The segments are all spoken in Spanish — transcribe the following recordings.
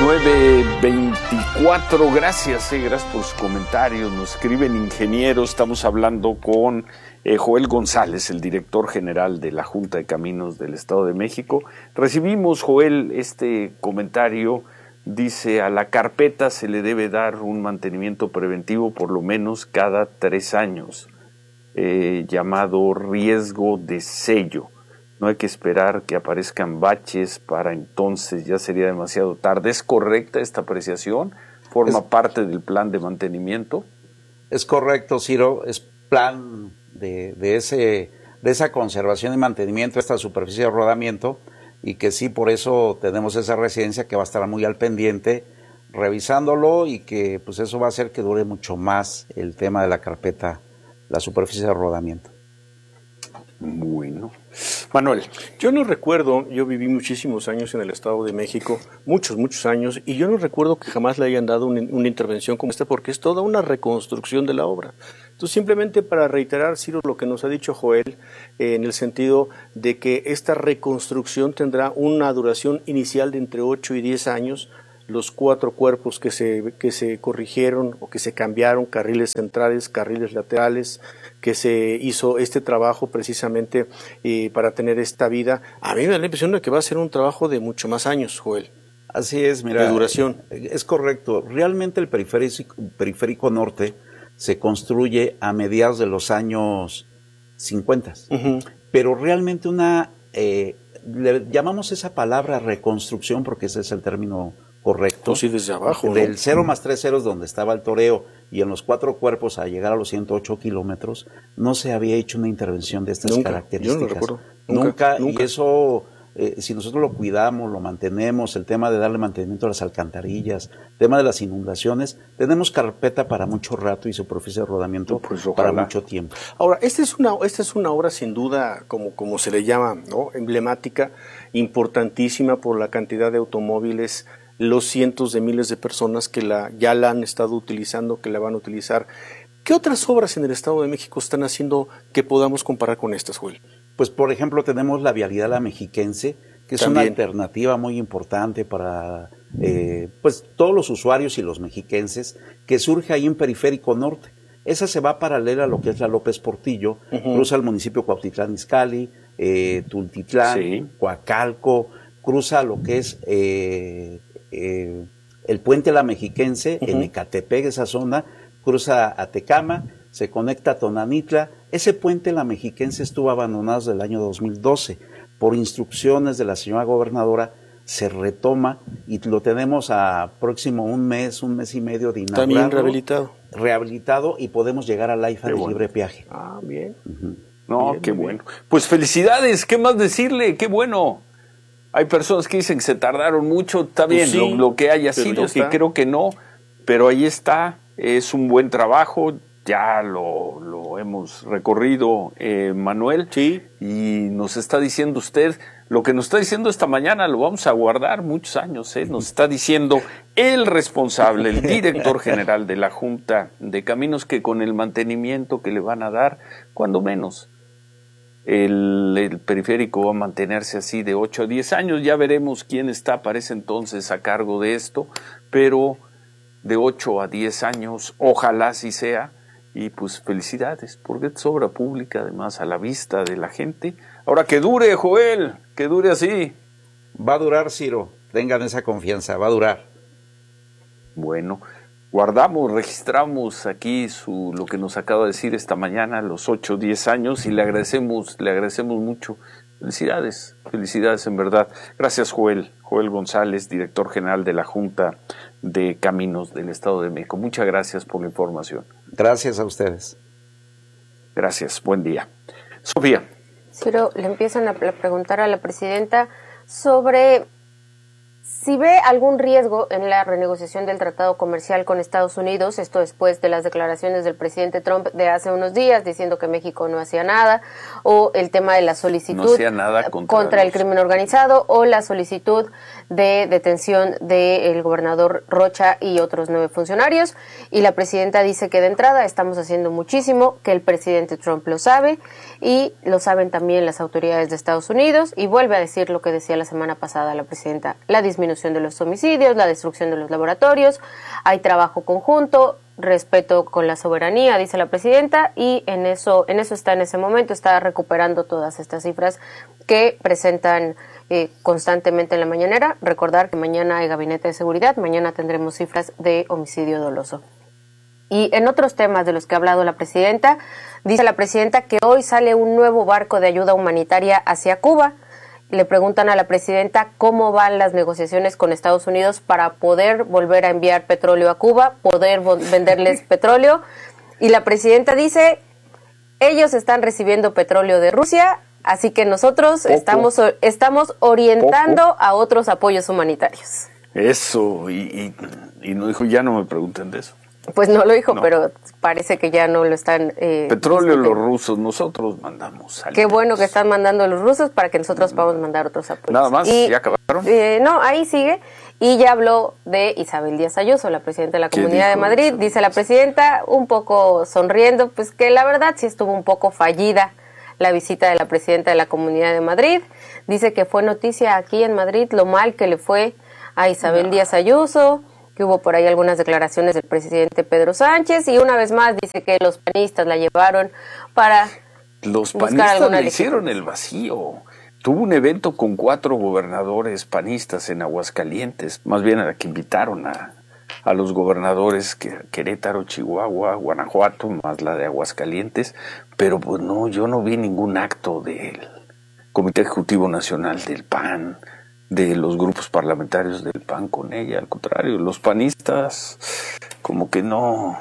9:24, gracias por sus comentarios, nos escriben ingenieros, estamos hablando con Joel González, el director general de la Junta de Caminos del Estado de México. Recibimos, Joel, este comentario, dice: a la carpeta se le debe dar un mantenimiento preventivo por lo menos cada 3 años, llamado riesgo de sello. No hay que esperar que aparezcan baches para entonces, ya sería demasiado tarde. ¿Es correcta esta apreciación? ¿Forma parte del plan de mantenimiento? Es correcto, Ciro. Es plan de esa conservación y mantenimiento de esta superficie de rodamiento, y que sí, por eso tenemos esa residencia que va a estar muy al pendiente, revisándolo, y que pues eso va a hacer que dure mucho más el tema de la carpeta, la superficie de rodamiento. Bueno. Manuel. Yo no recuerdo, yo viví muchísimos años en el Estado de México, muchos años, y yo no recuerdo que jamás le hayan dado una intervención como esta, porque es toda una reconstrucción de la obra. Entonces, simplemente para reiterar, Ciro, lo que nos ha dicho Joel, en el sentido de que esta reconstrucción tendrá una duración inicial de entre 8 y 10 años, los 4 cuerpos que se corrigieron o que se cambiaron, carriles centrales, carriles laterales, que se hizo este trabajo precisamente para tener esta vida. A mí me da la impresión de que va a ser un trabajo de mucho más años, Joel. Así es, mira. De duración. Es correcto. Realmente el periférico norte se construye a mediados de los años 50. Pero realmente le llamamos esa palabra reconstrucción porque ese es el término correcto. Sí, desde abajo, del 0 más 3 ceros donde estaba el toreo y en los 4 cuerpos a llegar a los 108 kilómetros, no se había hecho una intervención de estas características. Yo no lo recuerdo. Nunca. Y eso, si nosotros lo cuidamos, lo mantenemos, el tema de darle mantenimiento a las alcantarillas, el tema de las inundaciones, tenemos carpeta para mucho rato y superficie de rodamiento para mucho tiempo. Ahora, esta es una obra sin duda, como se le llama, ¿no?, emblemática, importantísima por la cantidad de automóviles, los cientos de miles de personas que ya la han estado utilizando, que la van a utilizar. ¿Qué otras obras en el Estado de México están haciendo que podamos comparar con estas, Joel? Pues, por ejemplo, tenemos la vialidad La Mexiquense, que es una alternativa muy importante para pues todos los usuarios y los mexiquenses, que surge ahí en Periférico Norte. Esa se va paralela a lo que es la López Portillo, cruza el municipio Cuautitlán Izcalli, Tultitlán, Coacalco, cruza lo que es el puente La Mexiquense, en Ecatepec, esa zona, cruza a Tecama, se conecta a Tonanitla. Ese puente La Mexiquense estuvo abandonado desde el año 2012. Por instrucciones de la señora gobernadora, se retoma y lo tenemos a próximo un mes y medio de inaugurado. También rehabilitado, y podemos llegar al AIFA de libre peaje. Bien. No, bien, qué bueno. Pues felicidades, ¿qué más decirle? Qué bueno. Hay personas que dicen que se tardaron mucho, está bien, pues sí, lo que haya sido, que creo que no, pero ahí está, es un buen trabajo, ya lo hemos recorrido, Manuel, sí, y nos está diciendo usted, lo que nos está diciendo esta mañana lo vamos a guardar muchos años, nos está diciendo el responsable, el director general de la Junta de Caminos, que con el mantenimiento que le van a dar, cuando menos, el periférico va a mantenerse así de 8 a 10 años, ya veremos quién está para ese entonces a cargo de esto, pero de 8 a 10 años, ojalá así sea, y pues felicidades, porque es obra pública, además a la vista de la gente. Ahora que dure, Joel, que dure así. Va a durar, Ciro, tengan esa confianza, va a durar. Bueno, guardamos, registramos aquí lo que nos acaba de decir esta mañana, los 8 o 10 años, y le agradecemos mucho. Felicidades en verdad. Gracias, Joel González, director general de la Junta de Caminos del Estado de México. Muchas gracias por la información. Gracias a ustedes. Gracias, buen día. Sofía. Ciro, le empiezan a preguntar a la presidenta sobre si ve algún riesgo en la renegociación del tratado comercial con Estados Unidos, esto después de las declaraciones del presidente Trump de hace unos días diciendo que México no hacía nada, o el tema de la solicitud contra el crimen organizado, o la solicitud de detención del gobernador Rocha y otros 9 funcionarios. Y la presidenta dice que de entrada estamos haciendo muchísimo, que el presidente Trump lo sabe y lo saben también las autoridades de Estados Unidos, y vuelve a decir lo que decía la semana pasada la presidenta, la disminución disminución de los homicidios, la destrucción de los laboratorios, hay trabajo conjunto, respeto con la soberanía, dice la presidenta, y en eso está en ese momento, está recuperando todas estas cifras que presentan constantemente en la mañanera. Recordar que mañana hay gabinete de seguridad, mañana tendremos cifras de homicidio doloso. Y en otros temas de los que ha hablado la presidenta, dice la presidenta que hoy sale un nuevo barco de ayuda humanitaria hacia Cuba. Le preguntan a la presidenta cómo van las negociaciones con Estados Unidos para poder volver a enviar petróleo a Cuba, poder venderles petróleo. Y la presidenta dice, ellos están recibiendo petróleo de Rusia, así que nosotros estamos orientando a otros apoyos humanitarios. Eso, y no dijo, ya no me pregunten de eso. Pues no lo dijo, no. Pero parece que ya no lo están... petróleo los rusos, nosotros mandamos. Qué bueno que están mandando los rusos para que nosotros podamos mandar otros apoyos. Nada más, ¿ya acabaron? No, ahí sigue. Y ya habló de Isabel Díaz Ayuso, la presidenta de la Comunidad de Madrid. Dice la presidenta, un poco sonriendo, pues que la verdad sí estuvo un poco fallida la visita de la presidenta de la Comunidad de Madrid. Dice que fue noticia aquí en Madrid lo mal que le fue a Isabel Díaz Ayuso, que hubo por ahí algunas declaraciones del presidente Pedro Sánchez, y una vez más dice que los panistas la llevaron para los panistas le hicieron el vacío. Tuvo un evento con 4 gobernadores panistas en Aguascalientes, más bien a la que invitaron a los gobernadores Querétaro, Chihuahua, Guanajuato, más la de Aguascalientes, pero pues no, yo no vi ningún acto del Comité Ejecutivo Nacional del PAN, de los grupos parlamentarios del PAN con ella. Al contrario, los panistas como que no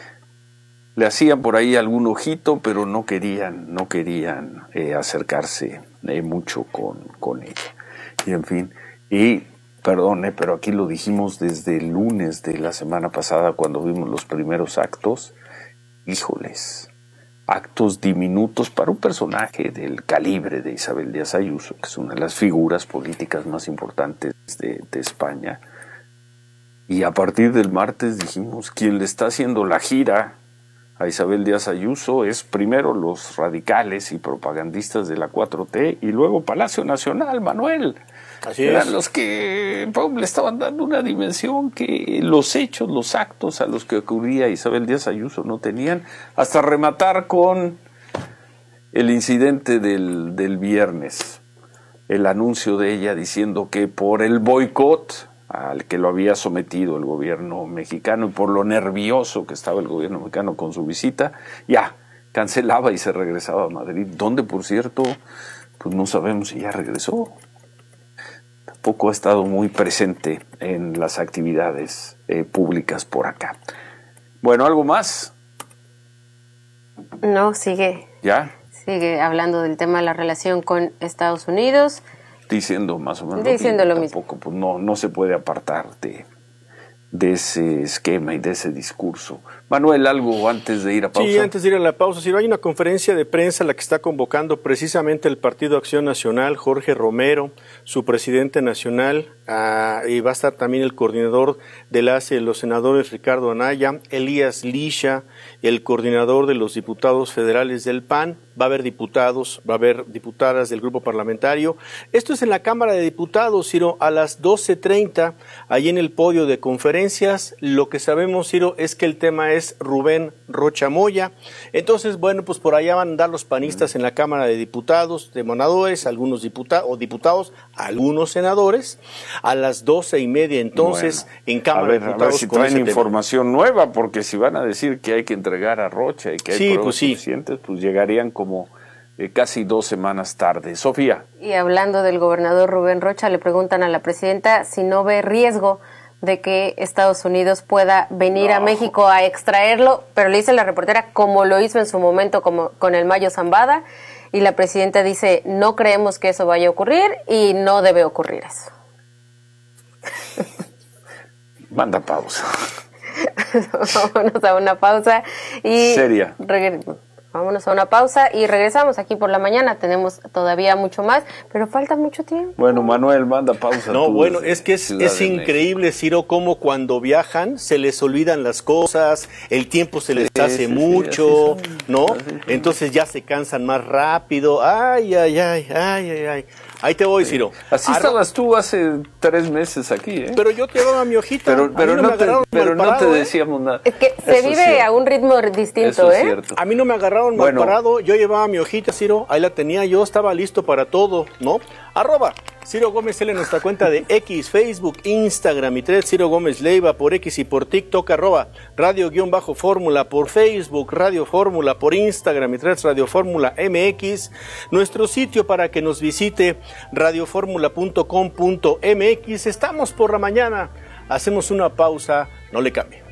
le hacían por ahí algún ojito, pero no querían acercarse mucho con ella. Y en fin, y perdone, pero aquí lo dijimos desde el lunes de la semana pasada cuando vimos los primeros actos. Híjoles, actos diminutos para un personaje del calibre de Isabel Díaz Ayuso, que es una de las figuras políticas más importantes de España. Y a partir del martes dijimos, quien le está haciendo la gira a Isabel Díaz Ayuso es primero los radicales y propagandistas de la 4T y luego Palacio Nacional, Manuel. Así eran es. los que le estaban dando una dimensión que los hechos, los actos a los que ocurría Isabel Díaz Ayuso no tenían, hasta rematar con el incidente del viernes, el anuncio de ella diciendo que por el boicot al que lo había sometido el gobierno mexicano y por lo nervioso que estaba el gobierno mexicano con su visita, ya cancelaba y se regresaba a Madrid, donde por cierto, pues no sabemos si ya regresó. Tampoco ha estado muy presente en las actividades públicas por acá. Bueno, ¿algo más? No, sigue. ¿Ya? Sigue hablando del tema de la relación con Estados Unidos. Diciendo más o menos diciendo lo mismo. Tampoco, pues no se puede apartar de ese esquema y de ese discurso. Manuel, ¿algo antes de ir a pausa? Sí, antes de ir a la pausa. Hay una conferencia de prensa la que está convocando precisamente el Partido Acción Nacional, Jorge Romero, su presidente nacional, y va a estar también el coordinador de los senadores Ricardo Anaya, Elías Lisha, el coordinador de los diputados federales del PAN. Va a haber diputados, va a haber diputadas del grupo parlamentario. Esto es en la Cámara de Diputados, Ciro, a las 12:30, ahí en el podio de conferencias. Lo que sabemos, Ciro, es que el tema es Rubén Rocha Moya. Entonces, bueno, pues por allá van a andar los panistas en la Cámara de Diputados, de Monadores, algunos diputados, algunos senadores. A las 12:30, entonces, bueno, en Cámara de Diputados. A ver si traen información nueva, porque si van a decir que hay que entregar a Rocha y que hay pruebas suficientes, pues llegarían como casi 2 semanas tarde. Sofía. Y hablando del gobernador Rubén Rocha, le preguntan a la presidenta si no ve riesgo de que Estados Unidos pueda venir a México a extraerlo, pero le dice la reportera como lo hizo en su momento como con el Mayo Zambada, y la presidenta dice no creemos que eso vaya a ocurrir y no debe ocurrir eso. Manda pausa. Vámonos a una pausa y seria. Vámonos a una pausa y regresamos aquí por la mañana. Tenemos todavía mucho más, pero falta mucho tiempo. Bueno, Manuel, manda pausa. No, bueno, es que es increíble, Ciro, cómo cuando viajan se les olvidan las cosas, el tiempo se les hace mucho, ¿no? Entonces ya se cansan más rápido. Ay. Ahí te voy, Ciro. Así estabas tú hace 3 meses aquí, ¿eh? Pero yo te llevaba mi hojita. Pero no te decíamos nada. Es que se vive a un ritmo distinto, Eso es cierto. A mí no me agarraron mal parado. Yo llevaba mi hojita, Ciro. Ahí la tenía. Yo estaba listo para todo, ¿no? @Ciro Gómez L en nuestra cuenta de X, Facebook, Instagram y Threads, Ciro Gómez Leiva por X y por TikTok, @Radio_Fórmula por Facebook, Radio Fórmula por Instagram y Threads, Radio Fórmula MX. Nuestro sitio para que nos visite, radioformula.com.mx. Estamos por la mañana. Hacemos una pausa. No le cambie.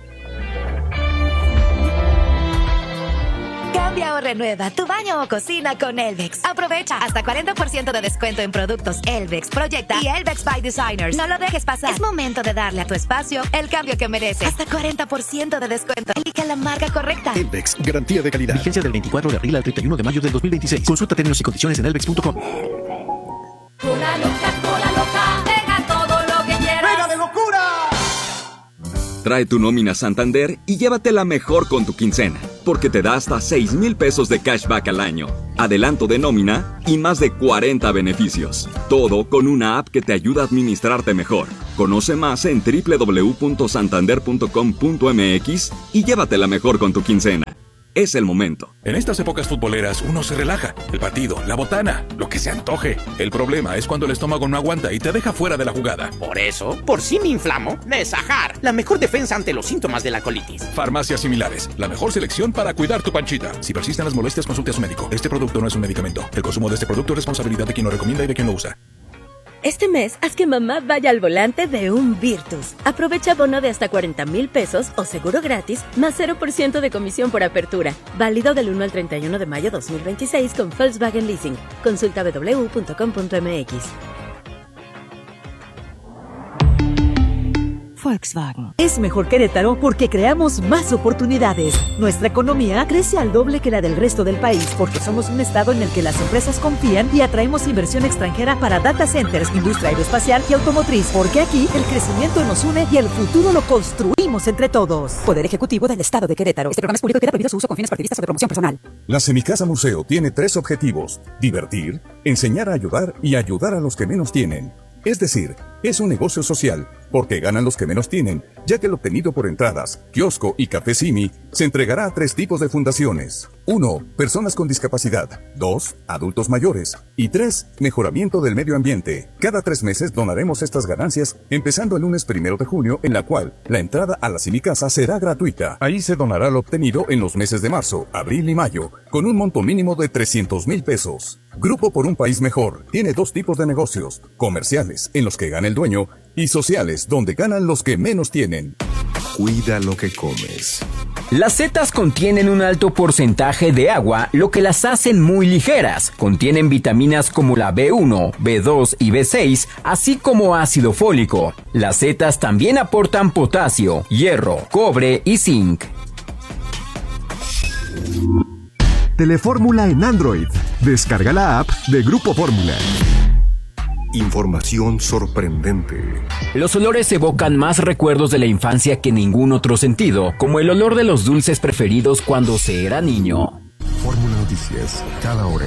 Cambia o renueva tu baño o cocina con Elvex. Aprovecha hasta 40% de descuento en productos Elvex, Proyecta y Elvex by Designers. No lo dejes pasar. Es momento de darle a tu espacio el cambio que merece. Hasta 40% de descuento. Elige la marca correcta. Elvex, garantía de calidad. Vigencia del 24 de abril al 31 de mayo del 2026. Consulta términos y condiciones en elvex.com. Cola loca, pega todo lo que quieras. ¡Pega de locura! Trae tu nómina Santander y llévatela mejor con tu quincena, porque te da hasta 6,000 pesos de cashback al año, adelanto de nómina y más de 40 beneficios. Todo con una app que te ayuda a administrarte mejor. Conoce más en www.santander.com.mx y llévatela mejor con tu quincena. Es el momento. En estas épocas futboleras uno se relaja. El partido, la botana, lo que se antoje. El problema es cuando el estómago no aguanta y te deja fuera de la jugada. Por eso, por si me inflamo, Nesajar, la mejor defensa ante los síntomas de la colitis. Farmacias similares, la mejor selección para cuidar tu panchita. Si persisten las molestias, consulte a su médico. Este producto no es un medicamento. El consumo de este producto es responsabilidad de quien lo recomienda y de quien lo usa. Este mes, haz que mamá vaya al volante de un Virtus. Aprovecha bono de hasta 40,000 pesos o seguro gratis, más 0% de comisión por apertura. Válido del 1 al 31 de mayo 2026 con Volkswagen Leasing. Consulta www.com.mx. Volkswagen. Es mejor Querétaro porque creamos más oportunidades. Nuestra economía crece al doble que la del resto del país porque somos un estado en el que las empresas confían y atraemos inversión extranjera para data centers, industria aeroespacial y automotriz. Porque aquí el crecimiento nos une y el futuro lo construimos entre todos. Poder Ejecutivo del Estado de Querétaro. Este programa es público y queda prohibido su uso con fines partidistas o de promoción personal. La Semicasa Museo tiene 3 objetivos: divertir, enseñar a ayudar y ayudar a los que menos tienen. Es decir, es un negocio social, porque ganan los que menos tienen, ya que el obtenido por entradas, kiosco y café Simi se entregará a 3 tipos de fundaciones. 1. Personas con discapacidad. 2. Adultos mayores. Y 3. Mejoramiento del medio ambiente. Cada 3 meses donaremos estas ganancias, empezando el lunes 1 de junio, en la cual la entrada a la Semicasa será gratuita. Ahí se donará lo obtenido en los meses de marzo, abril y mayo, con un monto mínimo de 300,000 pesos. Grupo por un País Mejor tiene 2 tipos de negocios: comerciales, en los que gana el dueño, y sociales, donde ganan los que menos tienen. Cuida lo que comes. Las setas contienen un alto porcentaje de agua, lo que las hacen muy ligeras. Contienen vitaminas como la B1, B2 y B6, así como ácido fólico. Las setas también aportan potasio, hierro, cobre y zinc. Telefórmula en Android. Descarga la app de Grupo Fórmula. Información sorprendente. Los olores evocan más recuerdos de la infancia que ningún otro sentido, como el olor de los dulces preferidos cuando se era niño. Fórmula Noticias, cada hora.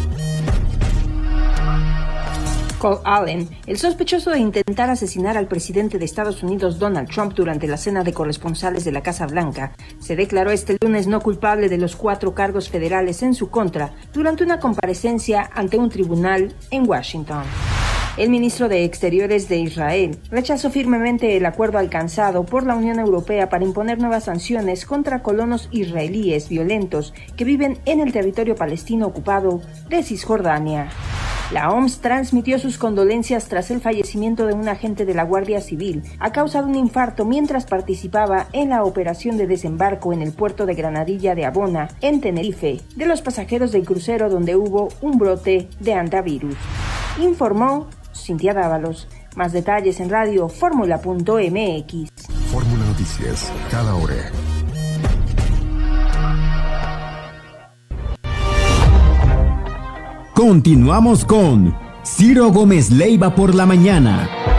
Cole Allen, el sospechoso de intentar asesinar al presidente de Estados Unidos Donald Trump durante la cena de corresponsales de la Casa Blanca, se declaró este lunes no culpable de los 4 cargos federales en su contra durante una comparecencia ante un tribunal en Washington. El ministro de Exteriores de Israel rechazó firmemente el acuerdo alcanzado por la Unión Europea para imponer nuevas sanciones contra colonos israelíes violentos que viven en el territorio palestino ocupado de Cisjordania. La OMS transmitió sus condolencias tras el fallecimiento de un agente de la Guardia Civil a causa de un infarto mientras participaba en la operación de desembarco en el puerto de Granadilla de Abona, en Tenerife, de los pasajeros del crucero donde hubo un brote de hantavirus. Informó Cintia Dávalos. Más detalles en radioformula.mx. Fórmula Noticias, cada hora. Continuamos con Ciro Gómez Leiva por la mañana.